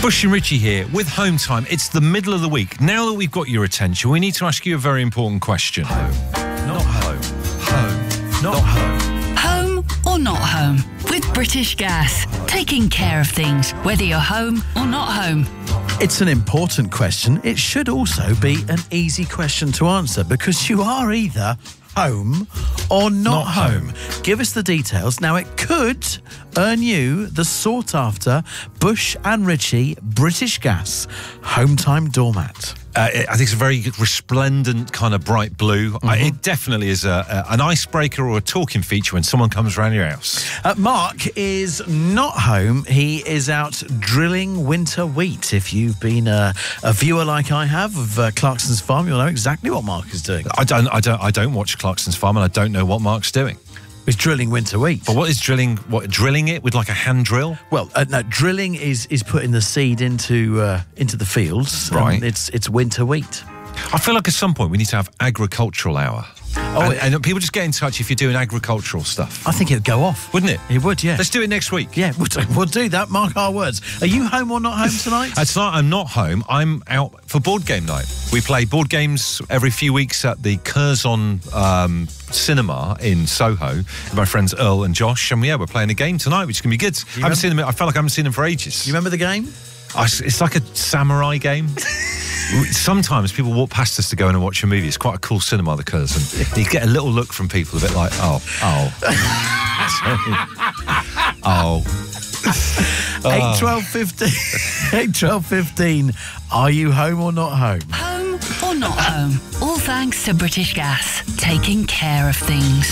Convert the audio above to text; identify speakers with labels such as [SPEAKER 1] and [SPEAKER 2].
[SPEAKER 1] Bush and Richie here with Home Time. It's the middle of the week. Now that we've got your attention, we need to ask you a very important question.
[SPEAKER 2] Home, not home. Home, not home.
[SPEAKER 3] Home or not home? With British Gas. Taking care of things, whether you're home or not home.
[SPEAKER 2] It's an important question. It should also be an easy question to answer because you are either home or not home. Give us the details. Now, it could earn you the sought-after Bush and Richie British Gas Home Time doormat.
[SPEAKER 1] I think it's a very resplendent kind of bright blue. It definitely is an icebreaker or a talking feature when someone comes around your house.
[SPEAKER 2] Mark is not home. He is out drilling winter wheat. If you've been a viewer like I have of Clarkson's Farm, you'll know exactly what Mark is doing.
[SPEAKER 1] I don't watch Clarkson's Farm, and I don't know what Mark's doing.
[SPEAKER 2] He's drilling winter wheat.
[SPEAKER 1] But what is drilling? What, drilling it with like a hand drill?
[SPEAKER 2] Well, no, drilling is putting the seed into the fields.
[SPEAKER 1] Right.
[SPEAKER 2] It's winter wheat.
[SPEAKER 1] I feel like at some point we need to have agricultural hour. And people just get in touch if you're doing agricultural stuff.
[SPEAKER 2] I think it'd go off.
[SPEAKER 1] Wouldn't it?
[SPEAKER 2] It would, yeah.
[SPEAKER 1] Let's do it next week.
[SPEAKER 2] Yeah, we'll do that. Mark our words. Are you home or not home tonight?
[SPEAKER 1] Tonight I'm not home. I'm out for board game night. We play board games every few weeks at the Curzon Cinema in Soho with my friends Earl and Josh. And we're playing a game tonight, which is going to be good. I haven't seen them. I felt like I haven't seen them for ages.
[SPEAKER 2] You remember the game?
[SPEAKER 1] It's like a samurai game. Sometimes people walk past us to go in and watch a movie. It's quite a cool cinema, the Curzon. You get a little look from people, a bit like, oh.
[SPEAKER 2] 8, 12, 15. 8, 12, 15. Are you home or not home?
[SPEAKER 3] Home or not home? All thanks to British Gas. Taking care of things.